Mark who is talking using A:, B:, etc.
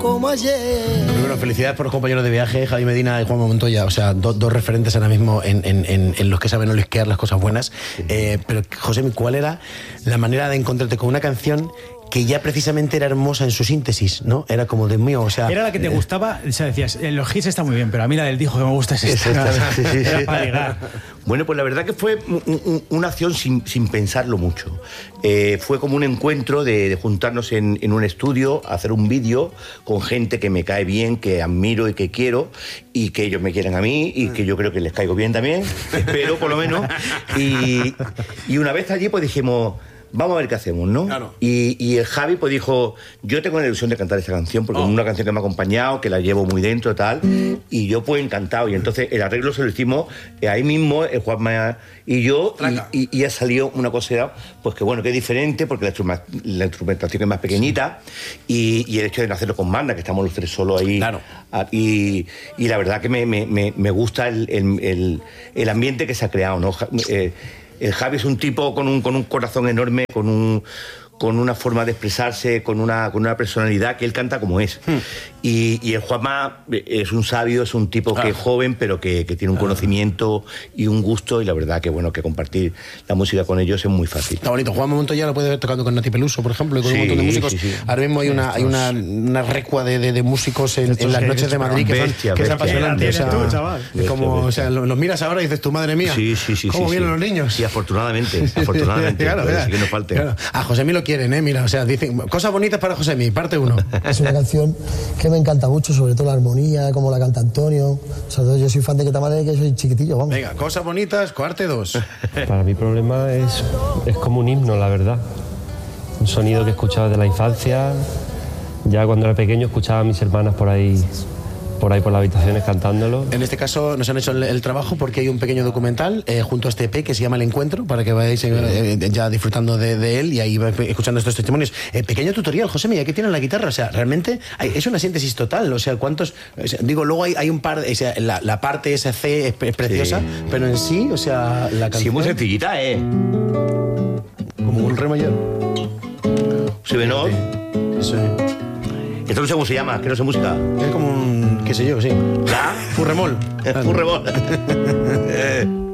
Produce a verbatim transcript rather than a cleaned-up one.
A: como ayer.
B: Bueno, felicidades por los compañeros de viaje, Javi Medina y Juanma Montoya. O sea, do, dos referentes ahora mismo en, en, en, en los que saben olisquear las cosas buenas. Eh, pero, José, ¿cuál era la manera de encontrarte con una canción que ya precisamente era hermosa en su síntesis, ¿no? Era como de mío, o sea...
C: Era la que te gustaba, o sea, decías, los hits está muy bien, pero a mí la del dijo que me gusta es esta.
D: Sí, sí,
C: Era
D: sí.
C: para ligar.
D: Bueno, pues la verdad que fue un, un, una acción sin, sin pensarlo mucho. Eh, fue como un encuentro de, de juntarnos en, en un estudio, hacer un vídeo con gente que me cae bien, que admiro y que quiero, y que ellos me quieren a mí, y que yo creo que les caigo bien también, espero por lo menos. Y, y una vez allí pues dijimos... Vamos a ver qué hacemos, ¿no?
B: Claro.
D: Y, y el Javi pues dijo, yo tengo la ilusión de cantar esta canción porque
B: Oh.
D: es una canción que me ha acompañado, que la llevo muy dentro, tal, y yo pues encantado. Y entonces el arreglo se lo hicimos eh, ahí mismo, el Juanma y yo, y, y, y ha salido una cosa, pues que bueno, que es diferente, porque la, instruma- la instrumentación es más pequeñita, y, y el hecho de no hacerlo con banda, que estamos los tres solos ahí.
B: Claro.
D: Ah, y, y la verdad que me, me, me, me gusta el, el, el, el ambiente que se ha creado, ¿no? Ja- eh, El Javi es un tipo con un, con un corazón enorme, con un con una forma de expresarse, con una, con una personalidad que él canta como es. Hmm. Y, y el Juanma es un sabio, es un tipo ah. que es joven, pero que, que tiene un ah. conocimiento y un gusto, y la verdad que bueno, que compartir la música con ellos es muy fácil.
B: Está bonito. Juanma Montoya lo puede ver tocando con Nati Peluso, por ejemplo, y con
D: sí,
B: un montón de músicos.
D: Sí, sí.
B: Ahora mismo hay una, hay una, una recua de, de, de músicos en, en las noches de Madrid que,
D: bestia,
B: son, que es apasionante. O sea,
C: tú, chaval.
B: Es como, o sea, los miras ahora y dices, tu madre mía,
D: sí, sí, sí,
B: ¿cómo
D: sí,
B: vienen
D: sí.
B: los niños?
D: Sí, afortunadamente, afortunadamente.
B: Claro,
D: claro, sí que nos falte.
B: Claro. A Josemi lo quieren, ¿eh? Mira, o sea, dicen cosas bonitas para Josemi, parte uno.
A: Es una canción que me encanta mucho, sobre todo la armonía, como la canta Antonio. Sobre todo yo soy fan de Que Tamale, que soy chiquitillo, vamos.
B: Venga, cosas bonitas, parte dos.
E: Para mí Problema es, es como un himno, la verdad. Un sonido que he escuchado desde la infancia. Ya cuando era pequeño escuchaba a mis hermanas por ahí... por ahí por las habitaciones cantándolo.
B: En este caso nos han hecho el, el trabajo porque hay un pequeño documental eh, junto a este E P que se llama El Encuentro, para que vayáis eh, eh, ya disfrutando de, de él y ahí vais escuchando estos testimonios. Eh, pequeño tutorial, Josemi, aquí tienen la guitarra, o sea, realmente hay, es una síntesis total, o sea, cuántos... O sea, digo, luego hay, hay un par, o sea, la, la parte esa C es, es preciosa, sí. Pero en sí, o sea, la canción...
D: Sí, muy sencillita, ¿eh?
B: Como un re mayor.
D: Si menor.
B: Eso es.
D: Esto no sé cómo se llama, que no sé música.
B: Es como un, qué sé yo, sí.
D: ¿La?
B: Furremol.
D: Furremol.